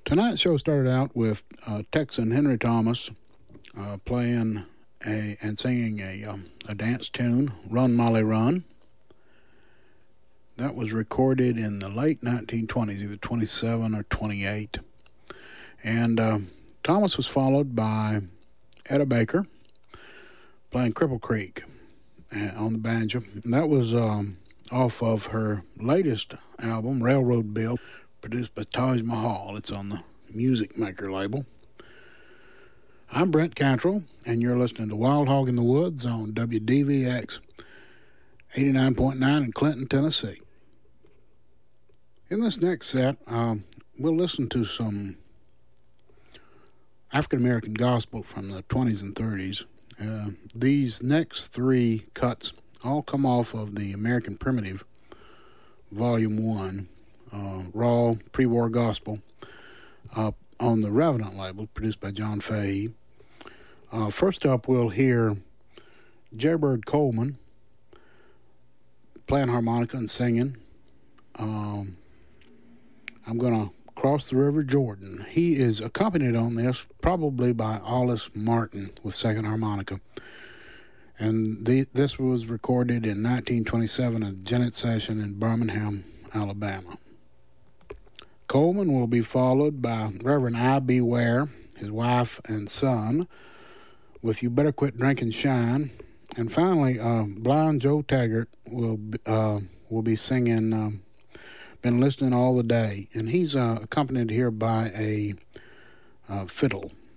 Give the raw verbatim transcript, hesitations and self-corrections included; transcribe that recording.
Tonight's show started out with uh, Texan Henry Thomas uh, playing a and singing a um, a dance tune, "Run Molly Run." That was recorded in the late nineteen twenties, either twenty-seven or twenty-eight. And uh, Thomas was followed by Etta Baker playing Cripple Creek uh, on the banjo. And that was um, off of her latest album, Railroad Bill, produced by Taj Mahal. It's on the Music Maker label. I'm Brent Cantrell, and you're listening to Wild Hog in the Woods on W D V X eighty-nine point nine in Clinton, Tennessee. In this next set, um, we'll listen to some African-American gospel from the twenties and thirties. Uh, these next three cuts all come off of the American Primitive, Volume one, uh, raw pre-war gospel, uh, on the Revenant label, produced by John Fahey. Uh, first up, we'll hear Jaybird Coleman playing harmonica and singing. Um, I'm going to Cross the River Jordan. He is accompanied on this probably by Hollis Martin with second harmonica. And the, this was recorded in nineteen twenty-seven at a Gennett session in Birmingham, Alabama. Coleman will be followed by Reverend I B. Ware, his wife and son, with You Better Quit Drinking Shine. And finally, uh, Blind Joe Taggart will, uh, will be singing um, Been Listening All the Day. And he's uh, accompanied here by a uh, fiddle.